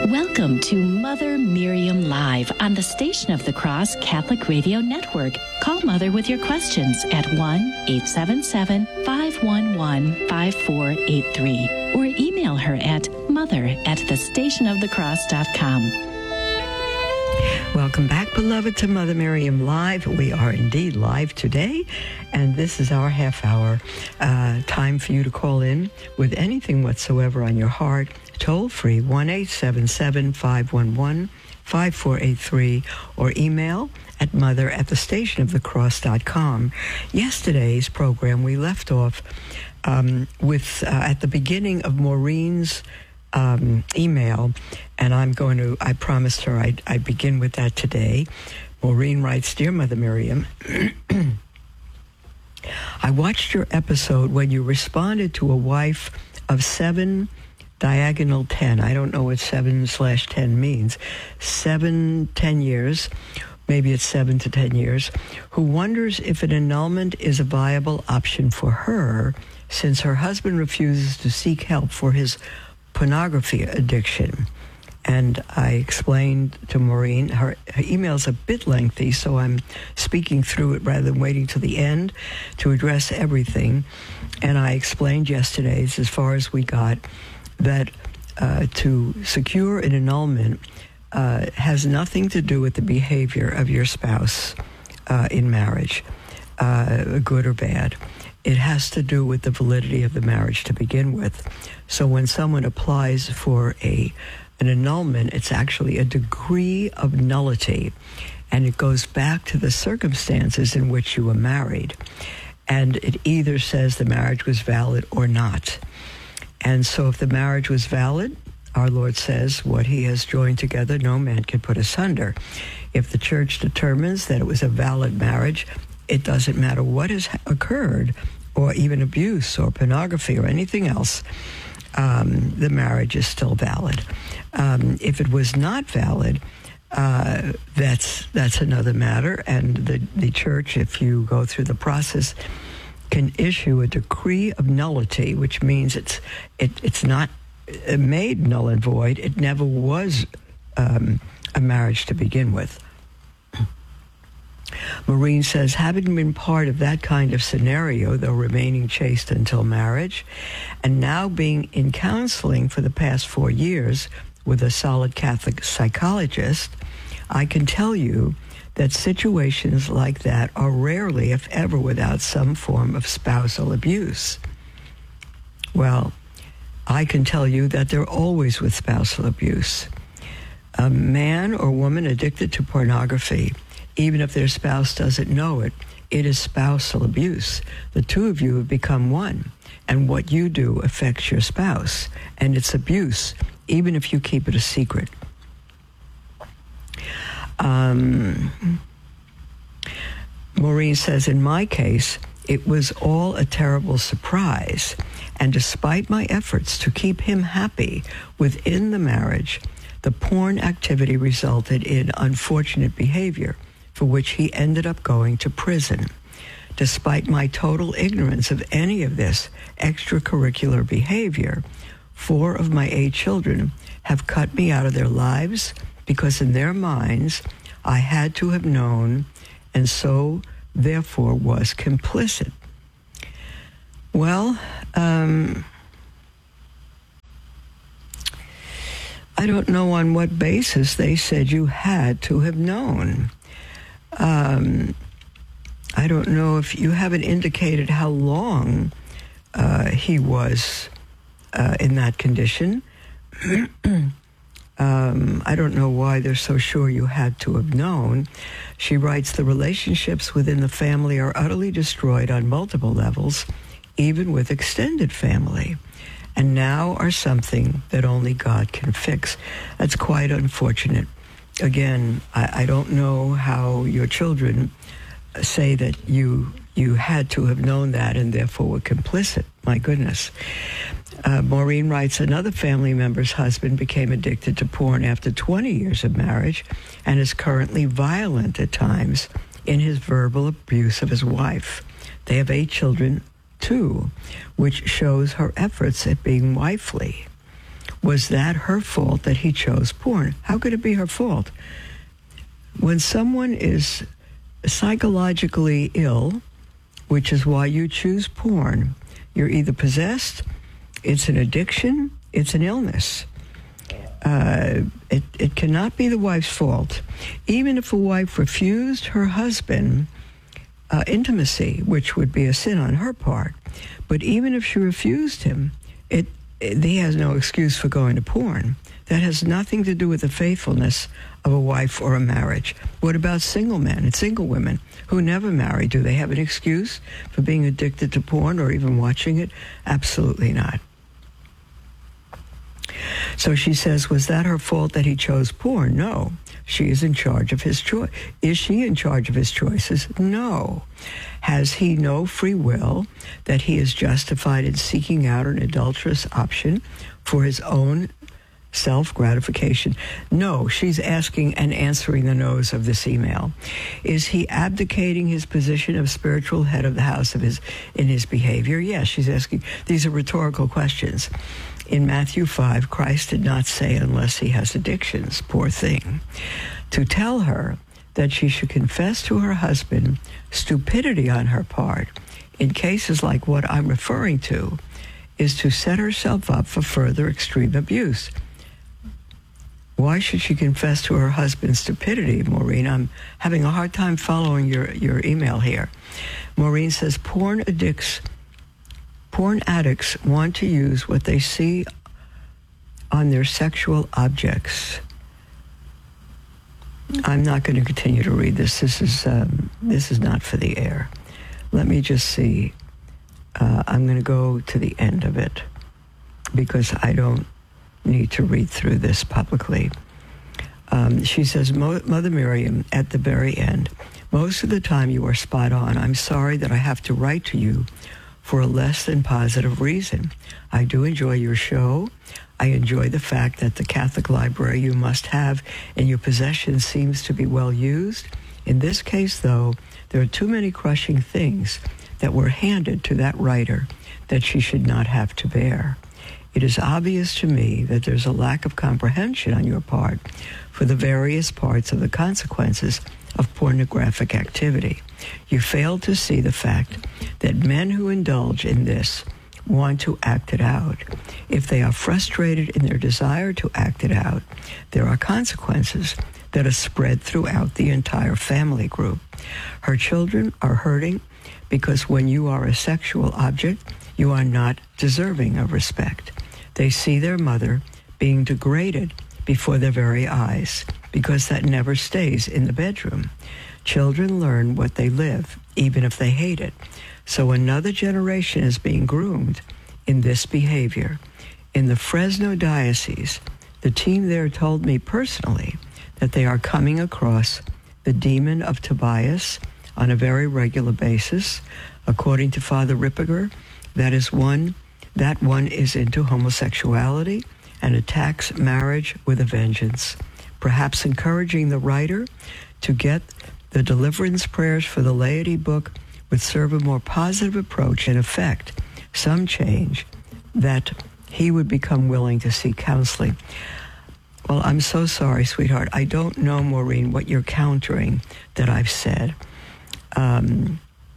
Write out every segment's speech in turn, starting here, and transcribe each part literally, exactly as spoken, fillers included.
Welcome to Mother Miriam Live on the Station of the Cross Catholic Radio Network. Call Mother with your questions at one eight seven seven, five one one, five four eight three or email her at mother at the station of the cross dot com. Welcome back, beloved, to Mother Miriam Live. We are indeed live today, and this is our half hour uh, time for you to call in with anything whatsoever on your heart. Toll free, one eight seven seven, five one one, five four eight three, or email at mother at the station of the cross dot com. Yesterday's program, we left off um, with, uh, at the beginning of Maureen's um, email, and I'm going to, I promised her I'd, I'd begin with that today. Maureen writes, Dear Mother Miriam, I watched your episode when you responded to a wife of seven diagonal ten. I don't know what seven slash ten means. Seven, ten years, maybe it's seven to ten years, who wonders if an annulment is a viable option for her since her husband refuses to seek help for his pornography addiction. And I explained to Maureen, her, her email's a bit lengthy, so I'm speaking through it rather than waiting to the end to address everything. And I explained yesterday, as far as we got, that uh, to secure an annulment uh, has nothing to do with the behavior of your spouse uh, in marriage, uh, good or bad. It has to do with the validity of the marriage to begin with. So when someone applies for a an annulment, it's actually a degree of nullity, and it goes back to the circumstances in which you were married. And it either says the marriage was valid or not. And so if the marriage was valid, our Lord says, what he has joined together, no man can put asunder. If the church determines that it was a valid marriage, it doesn't matter what has occurred, or even abuse or pornography or anything else, um, the marriage is still valid. Um, if it was not valid, uh, that's that's another matter. And the, the church, if you go through the process, can issue a decree of nullity, which means it's it, it's not made null and void. It never was um, a marriage to begin with. Maureen says, having been part of that kind of scenario, though remaining chaste until marriage, and now being in counseling for the past four years with a solid Catholic psychologist, I can tell you that situations like that are rarely, if ever, without some form of spousal abuse. Well, I can tell you that they're always with spousal abuse. A man or woman addicted to pornography, even if their spouse doesn't know it, it is spousal abuse. The two of you have become one, and what you do affects your spouse, and it's abuse, even if you keep it a secret. Um, Maureen says, in my case, it was all a terrible surprise, and despite my efforts to keep him happy within the marriage, the porn activity resulted in unfortunate behavior, for which he ended up going to prison. Despite my total ignorance of any of this extracurricular behavior, four of my eight children have cut me out of their lives because in their minds I had to have known, and so therefore was complicit. Well, um, I don't know on what basis they said you had to have known. Um, I don't know if you haven't indicated how long uh, he was uh, in that condition. um, I don't know why they're so sure you had to have known. She writes, the relationships within the family are utterly destroyed on multiple levels, even with extended family, and now are something that only God can fix. That's quite unfortunate. Again, I, I don't know how your children say that you you had to have known that and therefore were complicit. My goodness. Uh, Maureen writes, another family member's husband became addicted to porn after twenty years of marriage and is currently violent at times in his verbal abuse of his wife. They have eight children, too, which shows her efforts at being wifely. Was that her fault that he chose porn? How could it be her fault? When someone is psychologically ill, which is why you choose porn, you're either possessed, it's an addiction, it's an illness. Uh, it, it cannot be the wife's fault. Even if a wife refused her husband uh, intimacy, which would be a sin on her part, but even if she refused him, it, it he has no excuse for going to porn. That has nothing to do with the faithfulness of a wife or a marriage. What about single men and single women who never marry? Do they have an excuse for being addicted to porn or even watching it? Absolutely not. So she says, was that her fault that he chose porn? No. She is in charge of his choice. Is she in charge of his choices? No. Has he no free will that he is justified in seeking out an adulterous option for his own self-gratification? No. She's asking and answering the no's of this email. Is he abdicating his position of spiritual head of the house of his in his behavior? Yes, she's asking. These are rhetorical questions. In Matthew five, Christ did not say unless he has addictions, poor thing, to tell her that she should confess to her husband stupidity on her part in cases like what I'm referring to is to set herself up for further extreme abuse. Why should she confess to her husband's stupidity, Maureen? I'm having a hard time following your, your email here. Maureen says, porn addicts Porn addicts want to use what they see on their sexual objects. I'm not going to continue to read this. This is um, this is not for the air. Let me just see. Uh, I'm going to go to the end of it because I don't need to read through this publicly. Um, she says, Mother Miriam, at the very end, most of the time you are spot on. I'm sorry that I have to write to you for a less than positive reason. I do enjoy your show. I enjoy the fact that the Catholic library you must have in your possession seems to be well used. In this case, though, there are too many crushing things that were handed to that writer that she should not have to bear. It is obvious to me that there's a lack of comprehension on your part for the various parts of the consequences of pornographic activity. You fail to see the fact that men who indulge in this want to act it out. If they are frustrated in their desire to act it out, there are consequences that are spread throughout the entire family group. Her children are hurting because when you are a sexual object, you are not deserving of respect. They see their mother being degraded before their very eyes because that never stays in the bedroom. Children learn what they live, even if they hate it. So another generation is being groomed in this behavior. In the Fresno diocese, the team there told me personally that they are coming across the demon of Tobias on a very regular basis. According to Father Ripperger, that is one, that one is into homosexuality and attacks marriage with a vengeance. Perhaps encouraging the writer to get the deliverance prayers for the laity book would serve a more positive approach and effect some change that he would become willing to seek counseling. Well, I'm so sorry, sweetheart. I don't know, Maureen, what you're countering that I've said. Um,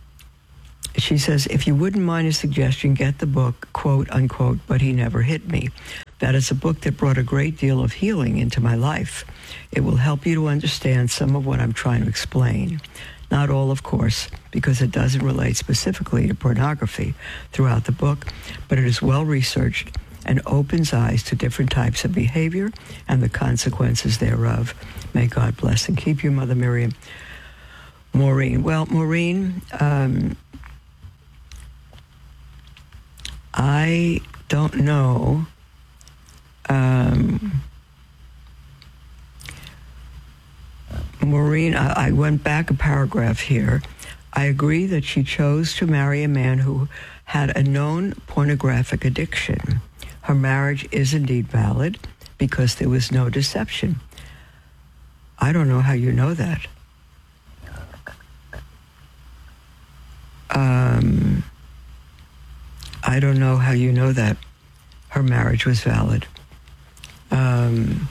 she says, if you wouldn't mind a suggestion, get the book, quote, unquote, But He Never Hit Me. That is a book that brought a great deal of healing into my life. It will help you to understand some of what I'm trying to explain. Not all, of course, because it doesn't relate specifically to pornography throughout the book, but it is well researched and opens eyes to different types of behavior and the consequences thereof. May God bless and keep you, Mother Miriam. Maureen. Well, Maureen, um, I don't know. Um, Maureen, I, I went back a paragraph here. I agree that she chose to marry a man who had a known pornographic addiction. Her marriage is indeed valid because there was no deception. I don't know how you know that. Um, I don't know how you know that her marriage was valid. Um,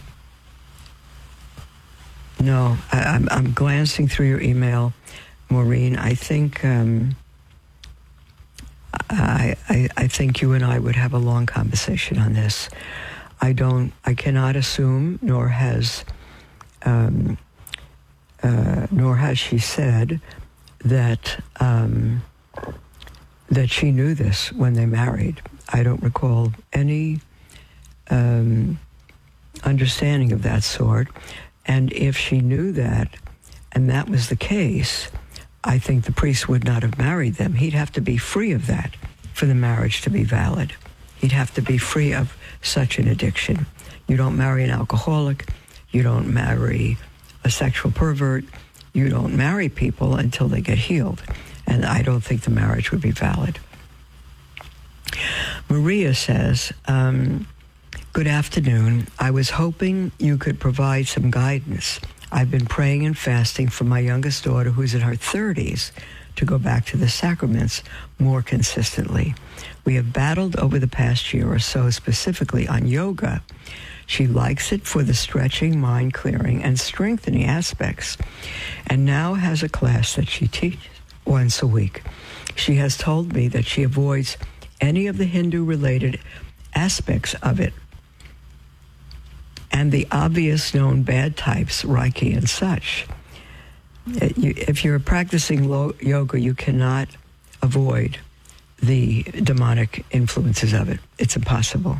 no, I, I'm, I'm glancing through your email, Maureen. I think um, I, I I think you and I would have a long conversation on this. I don't. I cannot assume, nor has, um, uh, nor has she said that um, that she knew this when they married. I don't recall any um, understanding of that sort. And if she knew that, and that was the case, I think the priest would not have married them. He'd have to be free of that for the marriage to be valid. He'd have to be free of such an addiction. You don't marry an alcoholic. You don't marry a sexual pervert. You don't marry people until they get healed. And I don't think the marriage would be valid. Maria says, um, good afternoon. I was hoping you could provide some guidance. I've been praying and fasting for my youngest daughter, who's in her thirties, to go back to the sacraments more consistently. We have battled over the past year or so specifically on yoga. She likes it for the stretching, mind clearing, and strengthening aspects, and now has a class that she teaches once a week. She has told me that she avoids any of the Hindu-related aspects of it and the obvious known bad types, Reiki and such. If you're practicing yoga, you cannot avoid the demonic influences of it. It's impossible.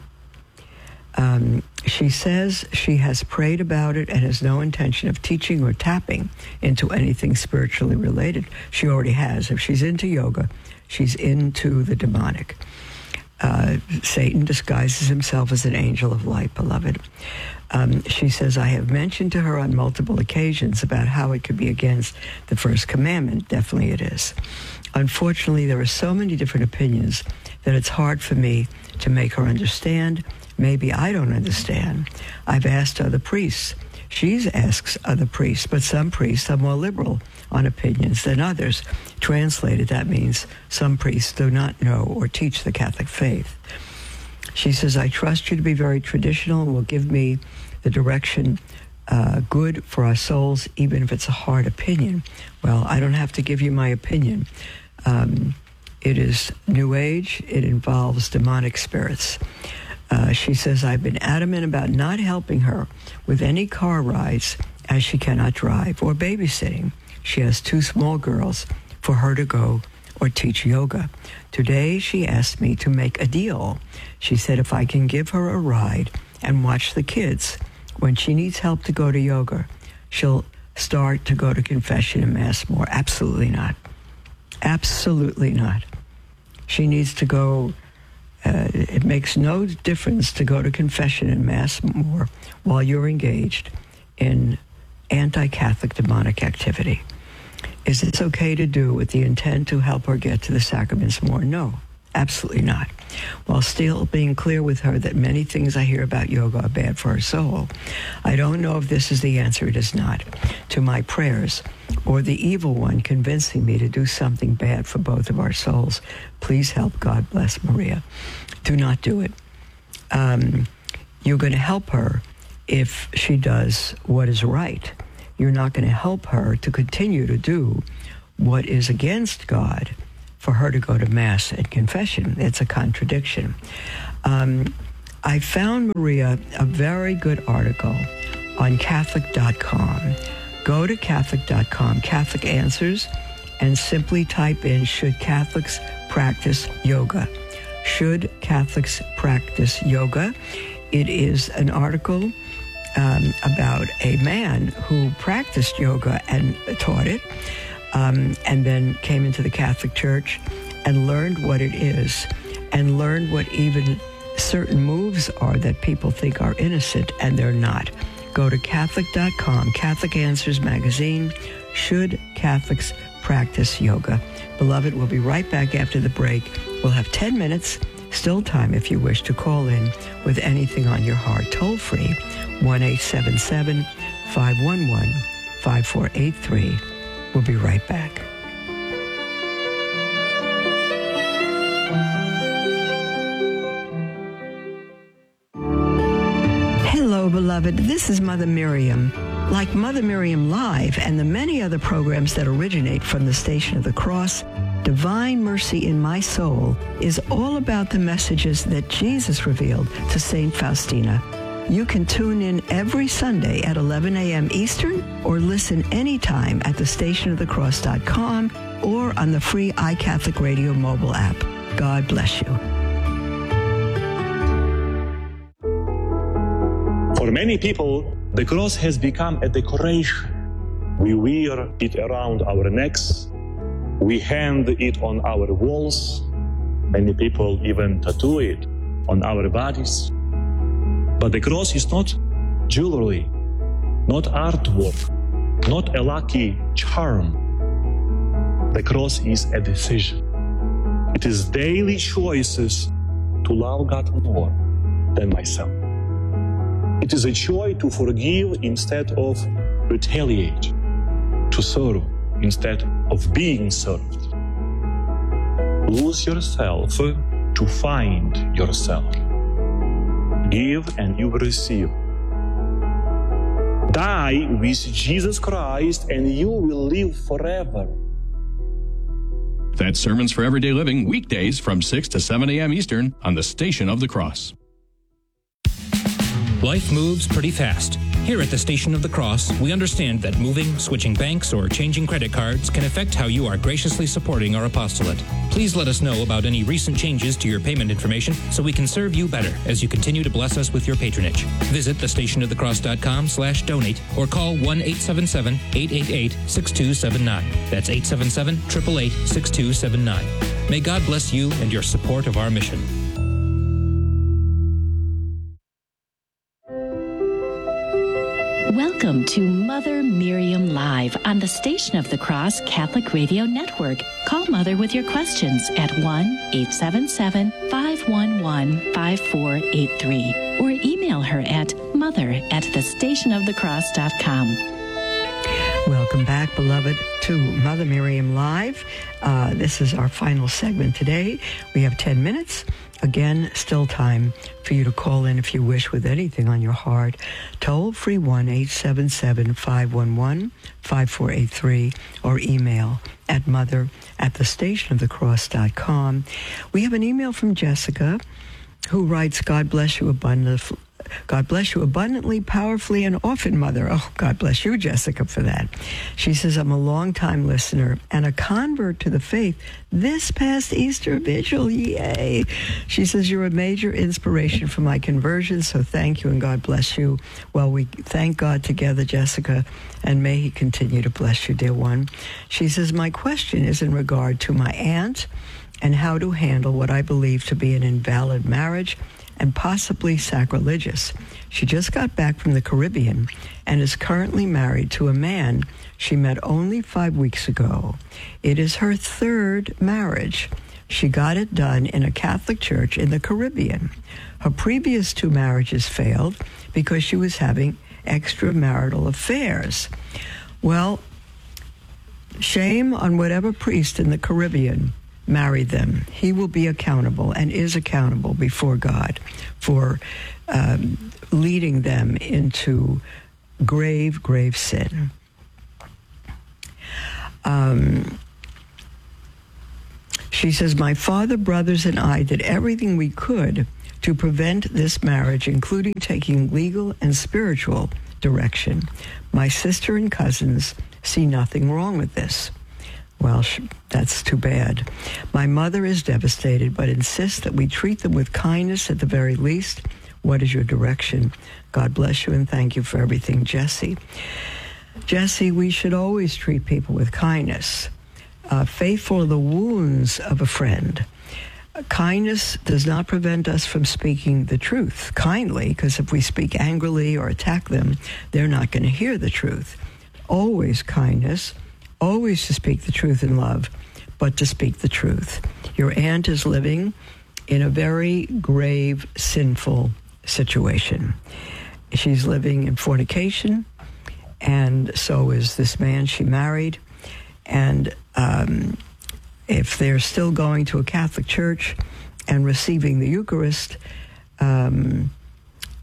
Um, she says she has prayed about it and has no intention of teaching or tapping into anything spiritually related. She already has. If she's into yoga, she's into the demonic. Uh, Satan disguises himself as an angel of light, beloved. Um, she says, I have mentioned to her on multiple occasions about how it could be against the first commandment. Definitely it is. Unfortunately, there are so many different opinions that it's hard for me to make her understand. Maybe I don't understand. I've asked other priests. She asks other priests, but some priests are more liberal on opinions than others. Translated, that means some priests do not know or teach the Catholic faith. She says, I trust you to be very traditional and will give me the direction uh, good for our souls, even if it's a hard opinion. Well, I don't have to give you my opinion. Um, it is New Age. It involves demonic spirits. Uh, she says, I've been adamant about not helping her with any car rides as she cannot drive or babysitting. She has two small girls for her to go or teach yoga. Today, she asked me to make a deal. She said if I can give her a ride and watch the kids, when she needs help to go to yoga, she'll start to go to confession and mass more. Absolutely not. Absolutely not. She needs to go. Uh, it makes no difference to go to confession and mass more while you're engaged in anti-Catholic demonic activity. Is this okay to do with the intent to help her get to the sacraments more? No, absolutely not. While still being clear with her that many things I hear about yoga are bad for her soul, I don't know if this is the answer. It is not. To my prayers, or the evil one convincing me to do something bad for both of our souls, please help. God bless, Maria. Do not do it. Um, you're going to help her if she does what is right. You're not going to help her to continue to do what is against God for her to go to Mass and confession. It's a contradiction. Um, I found, Maria, a very good article on Catholic dot com. Go to Catholic dot com, Catholic Answers, and simply type in, should Catholics practice yoga? Should Catholics practice yoga? It is an article Um, about a man who practiced yoga and taught it, um, and then came into the Catholic Church and learned what it is, and learned what even certain moves are that people think are innocent, and they're not. Go to Catholic dot com, Catholic Answers magazine, Should Catholics Practice Yoga? Beloved, we'll be right back after the break. We'll have ten minutes, still time if you wish to call in with anything on your heart. Toll free, one eight seven seven, five one one, five four eight three. We'll be right back. Hello, Hello, beloved. This is Mother Miriam. Like Mother Miriam Live and the many other programs that originate from the Station of the Cross, Divine Mercy in My Soul is all about the messages that Jesus revealed to Saint Faustina. You can tune in every Sunday at eleven a.m. Eastern or listen anytime at the station of the cross dot com or on the free iCatholic Radio mobile app. God bless you. For many people, the cross has become a decoration. We wear it around our necks. We hang it on our walls. Many people even tattoo it on our bodies. But the cross is not jewelry, not artwork, not a lucky charm. The cross is a decision. It is daily choices to love God more than myself. It is a choice to forgive instead of retaliate, to serve instead of being served. Lose yourself to find yourself. Give and you will receive. Die with Jesus Christ and you will live forever. That's Sermons for Everyday Living, weekdays from six to seven a.m. Eastern on the Station of the Cross. Life moves pretty fast. Here at the Station of the Cross, we understand that moving, switching banks, or changing credit cards can affect how you are graciously supporting our apostolate. Please let us know about any recent changes to your payment information so we can serve you better as you continue to bless us with your patronage. Visit the station of the cross dot com slash donate or call one eight seven seven, eight eight eight, six two seven nine. That's eight seven seven, eight eight eight, six two seven nine. May God bless you and your support of our mission. Welcome to Mother Miriam Live on the Station of the Cross Catholic Radio Network. Call Mother with your questions at one eight seven seven, five one one, five four eight three or email her at mother at the station of the cross dot com. Welcome back, beloved, to Mother Miriam Live. Uh, this is our final segment today. We have ten minutes. Again, still time for you to call in if you wish with anything on your heart. Toll free one eight seven seven, five one one, five four eight three or email at mother at the station of the cross dot com. We have an email from Jessica who writes, God bless you abundantly. God bless you abundantly, powerfully, and often, Mother. Oh, God bless you, Jessica, for that. She says, I'm a long-time listener and a convert to the faith this past Easter Vigil. Yay! She says, you're a major inspiration for my conversion, so thank you and God bless you. Well, we thank God together, Jessica, and may He continue to bless you, dear one. She says, my question is in regard to my aunt and how to handle what I believe to be an invalid marriage and possibly sacrilegious. She just got back from the Caribbean and is currently married to a man she met only five weeks ago. It is her third marriage. She got it done in a Catholic church in the Caribbean. Her previous two marriages failed because she was having extramarital affairs. Well, shame on whatever priest in the Caribbean married them. He will be accountable and is accountable before God for um, leading them into grave, grave sin. Um, she says, my father, brothers, and I did everything we could to prevent this marriage, including taking legal and spiritual direction. My sister and cousins see nothing wrong with this. Well, that's too bad. My mother is devastated, but insists that we treat them with kindness at the very least. What is your direction? God bless you and thank you for everything, Jesse. Jesse, we should always treat people with kindness. Uh, faithful are the wounds of a friend. Kindness does not prevent us from speaking the truth kindly, because if we speak angrily or attack them, they're not going to hear the truth. Always kindness. Always to speak the truth in love, but to speak the truth. Your aunt is living in a very grave, sinful situation. She's living in fornication, and so is this man she married. And um, if they're still going to a Catholic church and receiving the Eucharist, um,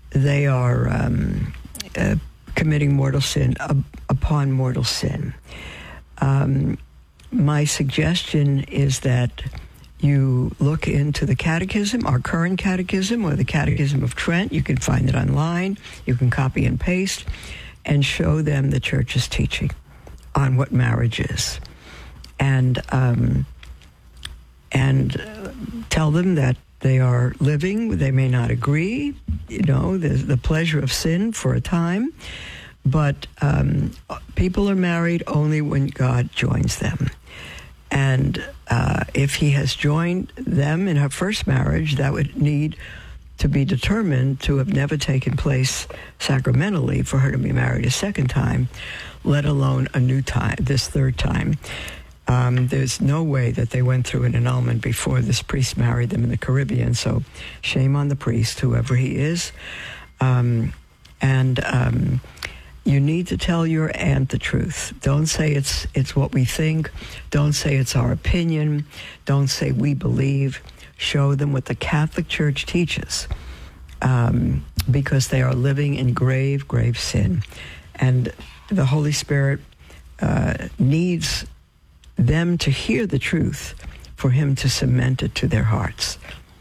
they are um, uh, committing mortal sin uh, upon mortal sin. Um, my suggestion is that you look into the catechism, our current catechism, or the Catechism of Trent. You can find it online. You can copy and paste and show them the church's teaching on what marriage is. And um, and uh, tell them that they are living, they may not agree, you know, there's the pleasure of sin for a time, but um, people are married only when God joins them. And uh, if he has joined them in her first marriage, that would need to be determined to have never taken place sacramentally for her to be married a second time, let alone a new time, this third time. Um, there's no way that they went through an annulment before this priest married them in the Caribbean, so shame on the priest, whoever he is. Um, and um, you need to tell your aunt the truth. Don't say it's it's what we think. Don't say it's our opinion. Don't say we believe. Show them what the Catholic Church teaches, um, because they are living in grave, grave sin. And the Holy Spirit uh, needs them to hear the truth for him to cement it to their hearts.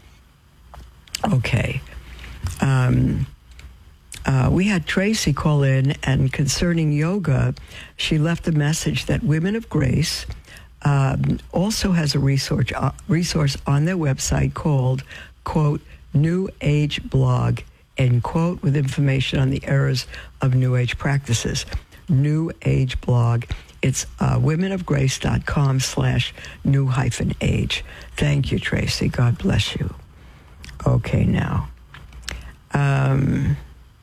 Okay. Um, uh, we had Tracy call in, and concerning yoga, she left a message that Women of Grace um, also has a resource, uh, resource on their website called, quote, New Age Blog, end quote, with information on the errors of New Age practices. New Age Blog. It's uh, womenofgrace.com slash new hyphen age. Thank you, Tracy. God bless you. Okay, now. Um,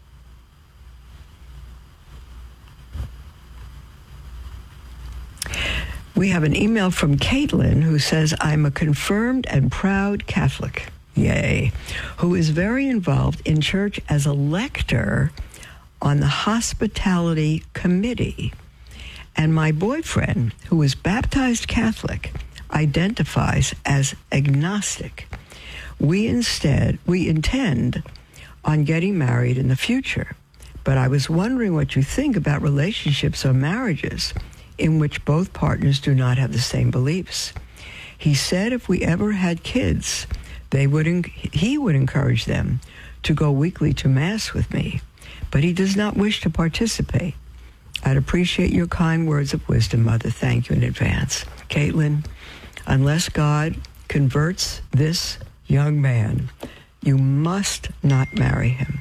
we have an email from Caitlin who says, I'm a confirmed and proud Catholic, yay, who is very involved in church as a lector on the hospitality committee. And my boyfriend, who is baptized Catholic, identifies as agnostic. We instead, we intend on getting married in the future. But I was wondering what you think about relationships or marriages in which both partners do not have the same beliefs. He said if we ever had kids, they would en- he would encourage them to go weekly to Mass with me, but he does not wish to participate. I'd appreciate your kind words of wisdom, Mother. Thank you in advance. Caitlin, unless God converts this young man, you must not marry him.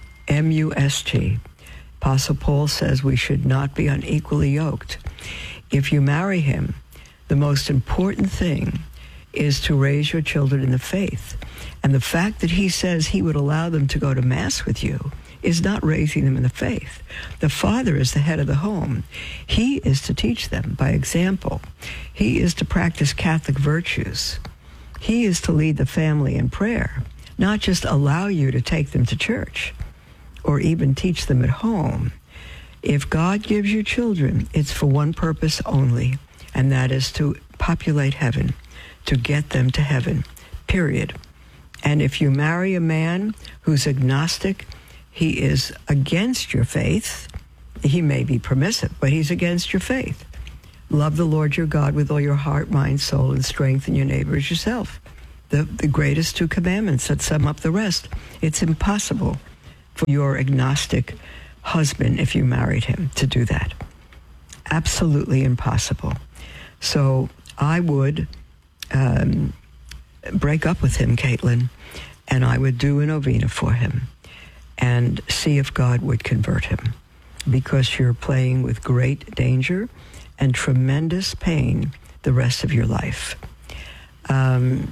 M U S T. Apostle Paul says we should not be unequally yoked. If you marry him, the most important thing is to raise your children in the faith. And the fact that he says he would allow them to go to Mass with you is not raising them in the faith. The father is the head of the home. He is to teach them by example. He is to practice Catholic virtues. He is to lead the family in prayer, not just allow you to take them to church or even teach them at home. If God gives you children, it's for one purpose only, and that is to populate heaven, to get them to heaven, period. And if you marry a man who's agnostic, he is against your faith. He may be permissive, but he's against your faith. Love the Lord your God with all your heart, mind, soul, and strength, and your neighbor as yourself. The, the greatest two commandments that sum up the rest. It's impossible for your agnostic husband, if you married him, to do that. Absolutely impossible. So I would um, break up with him, Caitlin, and I would do a novena for him and see if God would convert him, because you're playing with great danger and tremendous pain the rest of your life. Um,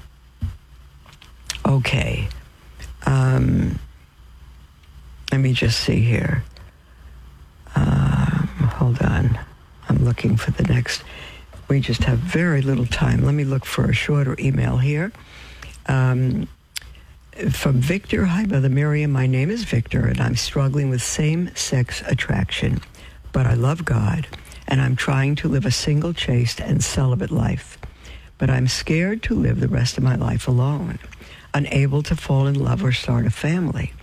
okay. Um, let me just see here. Um, hold on. I'm looking for the next. We just have very little time. Let me look for a shorter email here. Um, From Victor, hi, Mother Miriam. My name is Victor, and I'm struggling with same-sex attraction. But I love God, and I'm trying to live a single, chaste, and celibate life. But I'm scared to live the rest of my life alone, unable to fall in love or start a family.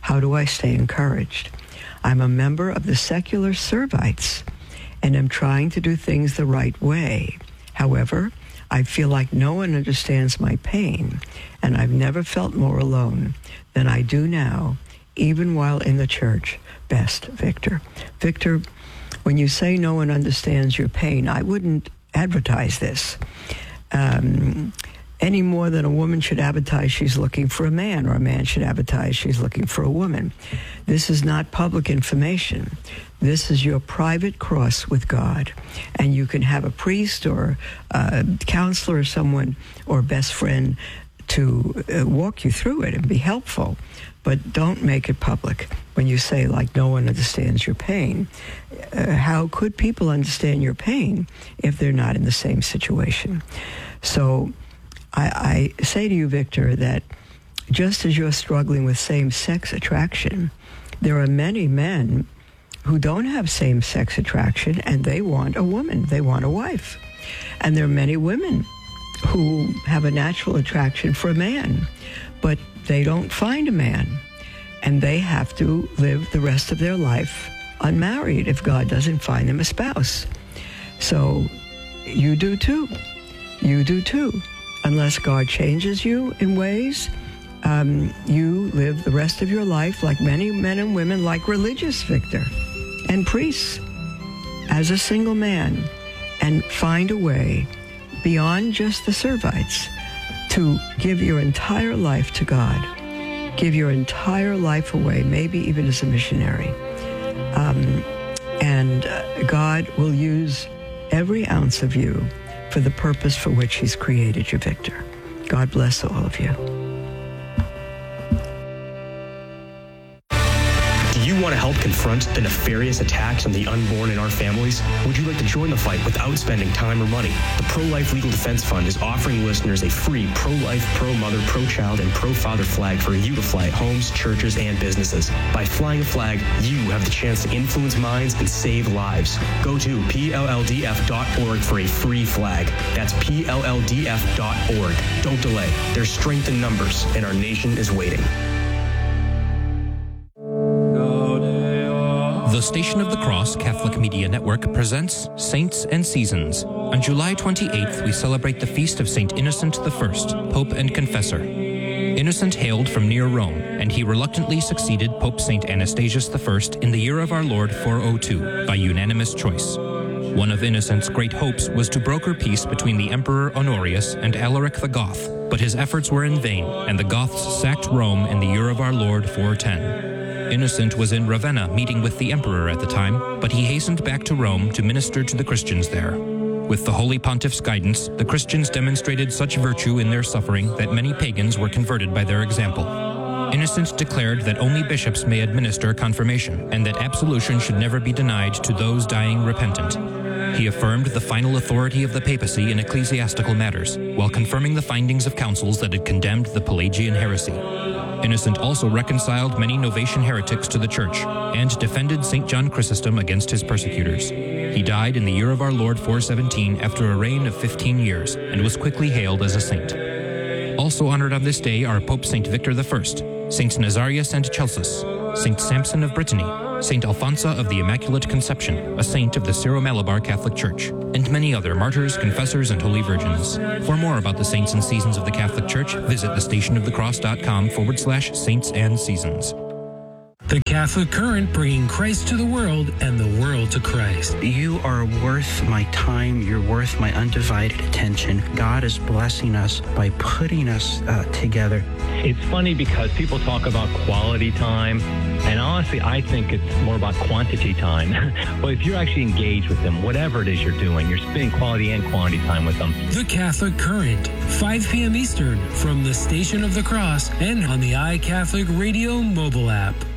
How do I stay encouraged? I'm a member of the secular Servites and am trying to do things the right way. However, I feel like no one understands my pain, and I've never felt more alone than I do now, even while in the church. Best, Victor. Victor, when you say no one understands your pain, I wouldn't advertise this um, any more than a woman should advertise she's looking for a man, or a man should advertise she's looking for a woman. This is not public information. This is your private cross with God. And you can have a priest or a counselor or someone or best friend to uh, walk you through it and be helpful. But don't make it public. When you say, like, no one understands your pain, uh, how could people understand your pain if they're not in the same situation? So I, I say to you, Victor, that just as you're struggling with same-sex attraction, there are many men who don't have same-sex attraction, and they want a woman. They want a wife. And there are many women who have a natural attraction for a man, but they don't find a man, and they have to live the rest of their life unmarried if God doesn't find them a spouse. So you do too. You do too. Unless God changes you in ways, um, you live the rest of your life like many men and women, like religious, Victor, and priests, as a single man, and find a way beyond just the Servites to give your entire life to God. Give your entire life away, maybe even as a missionary. Um, and uh, God will use every ounce of you for the purpose for which he's created you, Victor. God bless all of you. Do you want to help confront the nefarious attacks on the unborn in our families? Would you like to join the fight without spending time or money? The Pro-Life Legal Defense Fund is offering listeners a free pro-life, pro-mother, pro-child, and pro-father flag for you to fly at homes, churches, and businesses. By flying a flag, you have the chance to influence minds and save lives. Go to P L L D F dot org for a free flag. That's P L L D F dot org. Don't delay. There's strength in numbers, and our nation is waiting. The Station of the Cross Catholic Media Network presents Saints and Seasons. On July twenty-eighth, we celebrate the feast of Saint Innocent the First, Pope and Confessor. Innocent hailed from near Rome, and he reluctantly succeeded Pope Saint Anastasius the First in the year of our Lord four oh two by unanimous choice. One of Innocent's great hopes was to broker peace between the Emperor Honorius and Alaric the Goth, but his efforts were in vain, and the Goths sacked Rome in the year of our Lord four ten. Innocent was in Ravenna meeting with the emperor at the time, but he hastened back to Rome to minister to the Christians there. With the Holy Pontiff's guidance, the Christians demonstrated such virtue in their suffering that many pagans were converted by their example. Innocent declared that only bishops may administer confirmation, and that absolution should never be denied to those dying repentant. He affirmed the final authority of the papacy in ecclesiastical matters, while confirming the findings of councils that had condemned the Pelagian heresy. Innocent also reconciled many Novatian heretics to the Church, and defended Saint John Chrysostom against his persecutors. He died in the year of our Lord four seventeen after a reign of fifteen years, and was quickly hailed as a saint. Also honored on this day are Pope Saint Victor the First, Saints Nazarius and Celsus, Saint Samson of Brittany, Saint Alphonsa of the Immaculate Conception, a saint of the Syro-Malabar Catholic Church, and many other martyrs, confessors, and holy virgins. For more about the saints and seasons of the Catholic Church, visit thestationofthecross.com forward slash saints and seasons. The Catholic Current, bringing Christ to the world and the world to Christ. You are worth my time. You're worth my undivided attention. God is blessing us by putting us uh, together. It's funny because people talk about quality time, and honestly, I think it's more about quantity time. But if you're actually engaged with them, whatever it is you're doing, you're spending quality and quantity time with them. The Catholic Current, five p.m. Eastern, from the Station of the Cross and on the iCatholic Radio mobile app.